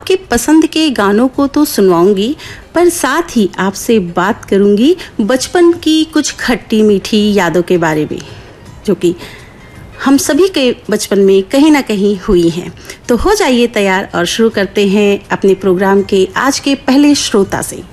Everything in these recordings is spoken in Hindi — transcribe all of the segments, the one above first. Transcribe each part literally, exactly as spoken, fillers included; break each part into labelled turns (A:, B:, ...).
A: कि पसंद के गानों को तो सुनवाऊंगी, पर साथ ही आपसे बात करूंगी बचपन की कुछ खट्टी मीठी यादों के बारे में, जो कि हम सभी के बचपन में कहीं ना कहीं हुई हैं। तो हो जाइए तैयार और शुरू करते हैं अपने प्रोग्राम के आज के पहले श्रोता से।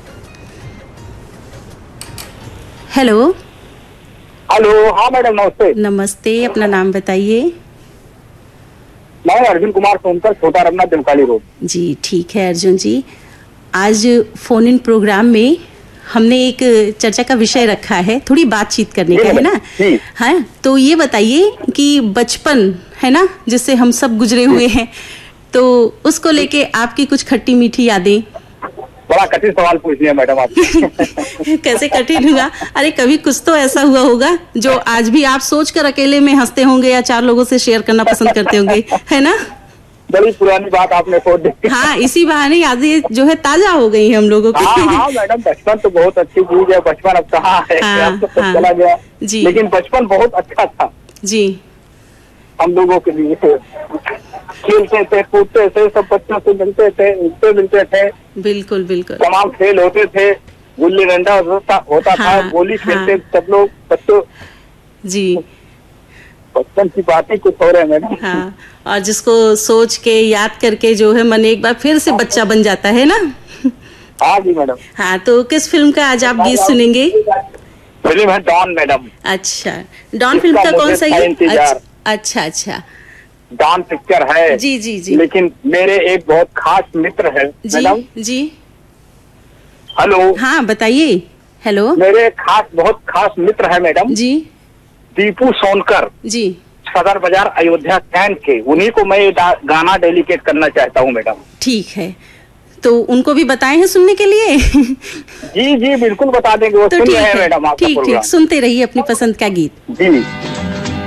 A: Hello
B: hello. हाँ मैडम, नमस्ते।
A: नमस्ते, अपना नाम बताइए।
B: मैं अर्जुन कुमार सोनकर, छोटा रमना, दिमकाली रोड।
A: जी ठीक है अर्जुन जी, आज फोन इन प्रोग्राम में हमने एक चर्चा का विषय रखा है, थोड़ी बातचीत करने का, है ना? हाँ, तो ये बताइए कि बचपन है ना जिससे हम सब गुजरे हुए हैं, तो उसको लेके आपकी कुछ खट्टी मीठी यादें।
B: बड़ा कठिन सवाल पूछ लिया मैडम आप।
A: कैसे कठिन हुआ? अरे कभी कुछ तो ऐसा हुआ होगा जो आज भी आप सोच कर अकेले में हंसते होंगे या चार लोगों से शेयर करना पसंद करते होंगे, है ना?
B: बड़ी पुरानी बात आपने सोच दी।
A: हाँ, इसी बहाने यादें जो है ताजा हो गई है हम लोगों की।
B: हाँ हाँ मैडम, बचपन तो बहुत अच्छी चीज है। बचपन अब कहाँ है,
A: हाँ,
B: अब तो सब
A: हाँ,
B: चला गया
A: जी।
B: लेकिन बचपन बहुत अच्छा था
A: जी।
B: हम लोगों के लिए। खेलते थे, कूदते थे, सब बच्चों से मिलते थे, उठते मिलते थे।
A: बिल्कुल बिल्कुल।
B: तमाम खेल होते थे, गुल्ली डंडा होता, होता
A: हाँ,
B: था, गोली खेलते
A: हाँ,
B: सब लोग बच्चों।
A: जी।
B: बचपन की बात ही कुछ हो रहे हैं मैडम।
A: हाँ, और जिसको सोच के याद करके जो है मन एक बार फिर से बच्चा बन जाता है ना।
B: हाँ जी मैडम।
A: हाँ, तो किस फिल्म का आज आप गीत सुनेंगे?
B: फिल्म है डॉन मैडम।
A: अच्छा, डॉन फिल्म का कौन सा ये? अच्छा अच्छा अच्छा,
B: डॉन पिक्चर है।
A: जी जी जी।
B: लेकिन मेरे एक बहुत खास मित्र है मैडम।
A: जी।
B: हेलो।
A: हाँ बताइए। हेलो।
B: मेरे खास बहुत खास मित्र है मैडम
A: जी।
B: दीपू सोनकर
A: जी।
B: सदर बाजार अयोध्या कैंट के, उन्हीं को मैं गाना डेडिकेट करना चाहता हूँ मैडम।
A: ठीक है, तो उनको भी बताए हैं सुनने के लिए?
B: जी जी बिल्कुल बता देंगे, वो
A: तो
B: सुन
A: ठीक
B: रहे हैं
A: है,
B: मैडम आपका
A: ठीक
B: प्रोग्राम।
A: ठीक, सुनते रहिए अपनी पसंद का गीत।
B: जी।